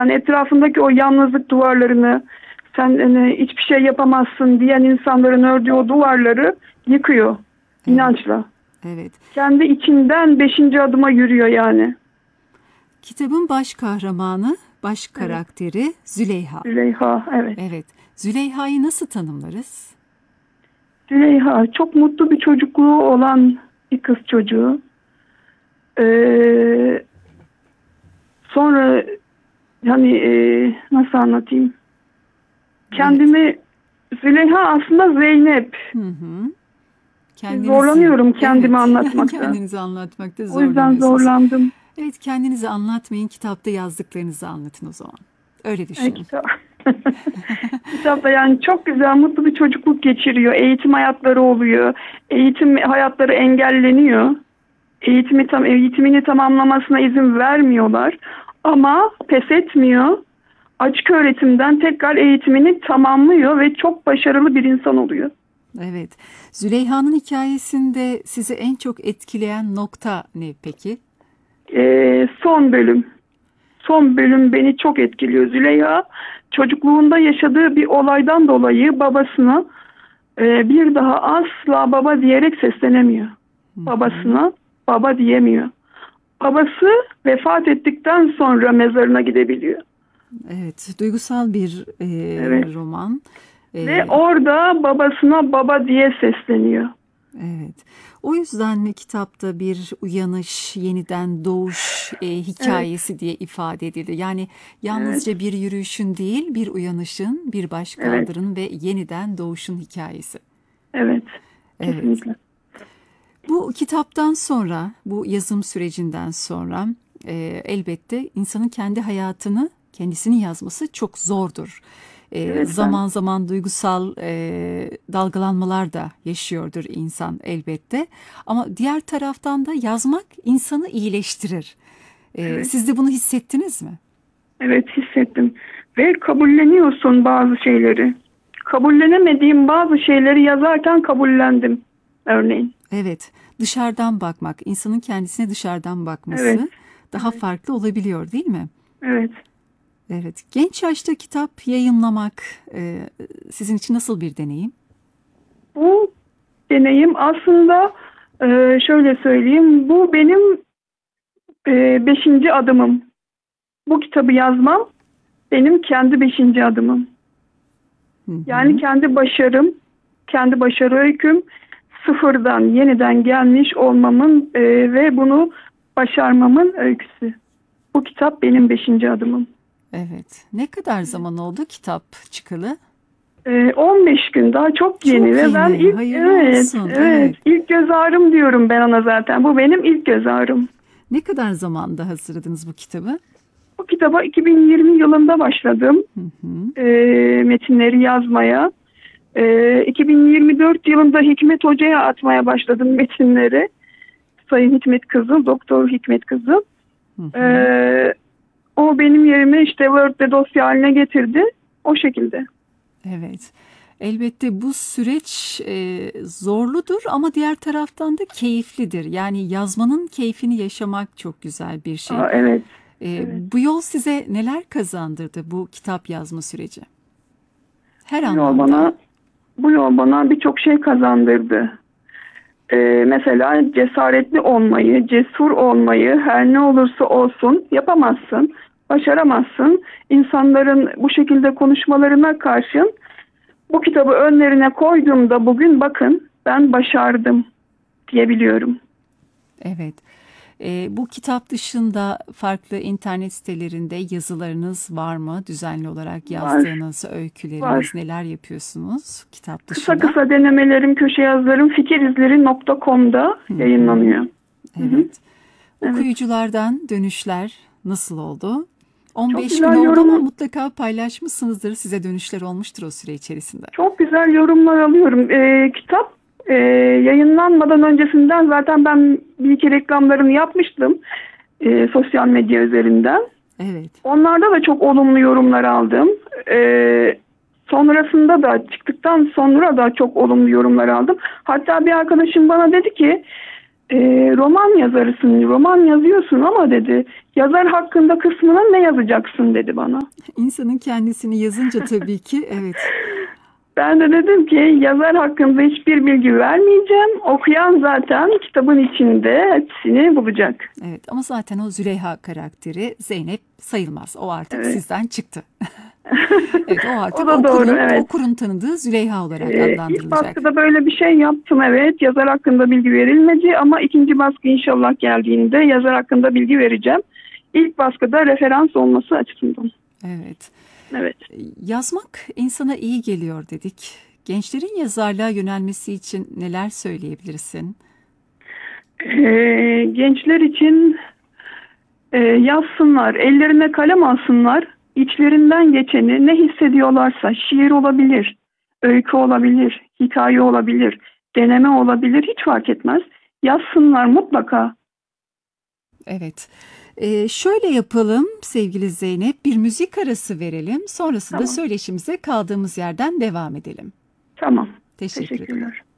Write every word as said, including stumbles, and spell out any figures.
Yani etrafındaki o yalnızlık duvarlarını, sen hani, hiçbir şey yapamazsın diyen insanların ördüğü o duvarları yıkıyor Evet, inançla. evet. Kendi içinden beşinci adıma yürüyor yani. Kitabın baş kahramanı, baş Evet. karakteri Züleyha. Züleyha, evet. Evet. Züleyha'yı nasıl tanımlarız? Züleyha çok mutlu bir çocukluğu olan bir kız çocuğu. Ee, sonra yani e, nasıl anlatayım? Evet. Kendimi Züleyha aslında Zeynep. Hı hı. Kendinizi, Zorlanıyorum kendimi evet, anlatmakta. kendinizi anlatmakta O yüzden zorlanıyorsunuz. zorlandım. Evet, kendinizi anlatmayın, kitapta yazdıklarınızı anlatın o zaman. Öyle E, düşünün. kitap. Kitapta yani çok güzel, mutlu bir çocukluk geçiriyor. Eğitim hayatları oluyor. Eğitim hayatları engelleniyor. Eğitimi tam eğitimini tamamlamasına izin vermiyorlar. Ama pes etmiyor. Açık öğretimden tekrar eğitimini tamamlıyor ve çok başarılı bir insan oluyor. Evet. Züleyha'nın hikayesinde sizi en çok etkileyen nokta ne peki? E, son bölüm. Son bölüm beni çok etkiliyor. Züleyha çocukluğunda yaşadığı bir olaydan dolayı babasına e, bir daha asla baba diyerek seslenemiyor. Hı hı. Babasına baba diyemiyor. Babası vefat ettikten sonra mezarına gidebiliyor. Evet, duygusal bir e, Evet. roman. Ve E, orada babasına baba diye sesleniyor. evet. O yüzden kitapta bir uyanış, yeniden doğuş e, Evet, hikayesi diye ifade edildi. Yani evet, yalnızca bir yürüyüşün değil, bir uyanışın, bir evet, başkaldırının ve yeniden doğuşun hikayesi. evet. Evet. Kesinlikle. Bu kitaptan sonra, bu yazım sürecinden sonra e, elbette insanın kendi hayatını kendisinin yazması çok zordur. E, Evet ben. zaman zaman duygusal e, dalgalanmalar da yaşıyordur insan elbette. Ama diğer taraftan da yazmak insanı iyileştirir. E, Evet, siz de bunu hissettiniz mi? evet hissettim. Ve kabulleniyorsun bazı şeyleri. Kabullenemediğim bazı şeyleri yazarken kabullendim. Örneğin. Evet, dışarıdan bakmak, insanın kendisine dışarıdan Evet, bakması daha evet, farklı olabiliyor, değil mi? evet. Evet, genç yaşta kitap yayımlamak e, sizin için nasıl bir deneyim? Bu deneyim aslında e, şöyle söyleyeyim. Bu benim e, beşinci adımım. Bu kitabı yazmam benim kendi beşinci adımım. Hı Yani hı. kendi başarım, kendi başarı öyküm, sıfırdan yeniden gelmiş olmamın e, ve bunu başarmamın öyküsü. Bu kitap benim beşinci adımım. Evet. Ne kadar zaman oldu kitap çıkalı? E, on beş gün daha çok yeni Çok ve ben yeni. ilk Hayırlı evet olsun. evet Evet. ilk göz ağrım diyorum ben ona zaten. Bu benim ilk göz ağrım. Ne kadar zamanda hazırladınız bu kitabı? Bu kitaba iki bin yirmi yılında başladım Hı hı. e, metinleri yazmaya. E, iki bin yirmi dört yılında Hikmet Hoca'ya atmaya başladım metinleri. Sayın Hikmet Kızıl, Doktor Hikmet Kızıl. Hı hı. Ee, o benim yerime işte Word'de dosya haline getirdi. O şekilde. Evet. Elbette bu süreç e, zorludur ama diğer taraftan da keyiflidir. Yani yazmanın keyfini yaşamak çok güzel bir şey. Aa, evet, E, evet. bu yol size neler kazandırdı bu kitap yazma süreci? Her Bu yol anlamda. bana, bu yol bana birçok şey kazandırdı. Ee, mesela cesaretli olmayı, cesur olmayı, her ne olursa olsun yapamazsın, başaramazsın. İnsanların bu şekilde konuşmalarına karşın bu kitabı önlerine koyduğumda bugün bakın ben başardım diyebiliyorum. Evet. E, bu kitap dışında farklı internet sitelerinde yazılarınız var mı? Düzenli olarak Var, yazdığınız öyküleriniz, var. neler yapıyorsunuz kitap Kısa dışında? kısa denemelerim, köşe yazılarım fikirizleri nokta com'da Hı hı. yayınlanıyor. Hı hı, Evet. evet. Okuyuculardan dönüşler nasıl oldu? Çok on beş gün güzel oldu ama yorum, mutlaka paylaşmışsınızdır. Size dönüşler olmuştur o süre içerisinde. çok güzel yorumlar alıyorum. Ee, kitap e, yayınlanmadan öncesinden zaten ben bir iki reklamlarını yapmıştım e, sosyal medya üzerinden. Evet. Onlarda da çok olumlu yorumlar aldım. Ee, sonrasında da çıktıktan sonra da çok olumlu yorumlar aldım. Hatta bir arkadaşım bana dedi ki e, roman yazarısın, roman yazıyorsun ama dedi, yazar hakkında kısmına ne yazacaksın dedi bana. İnsanın kendisini yazınca tabii ki evet. Ben de dedim ki yazar hakkında hiçbir bilgi vermeyeceğim. Okuyan zaten kitabın içinde hepsini bulacak. Evet ama zaten o Züleyha karakteri Zeynep sayılmaz. O artık Evet. sizden çıktı. Evet, o artık O da okurun, doğru, evet. okurun tanıdığı Züleyha olarak Ee, ilk adlandırılacak. baskıda böyle bir şey yaptım, evet. Yazar hakkında bilgi verilmedi ama ikinci baskı inşallah geldiğinde yazar hakkında bilgi vereceğim. İlk baskıda referans olması açısından. Evet. Evet. Yazmak insana iyi geliyor dedik. Gençlerin yazarlığa yönelmesi için neler söyleyebilirsin? Ee, gençler için e, yazsınlar, ellerine kalem alsınlar, içlerinden geçeni ne hissediyorlarsa, şiir olabilir, öykü olabilir, hikaye olabilir, deneme olabilir, hiç fark etmez. Yazsınlar mutlaka. Evet. Ee, şöyle yapalım sevgili Zeynep, bir müzik arası verelim. Sonrasında Tamam, söyleşimize kaldığımız yerden devam edelim. tamam. Teşekkür ederim. Teşekkürler.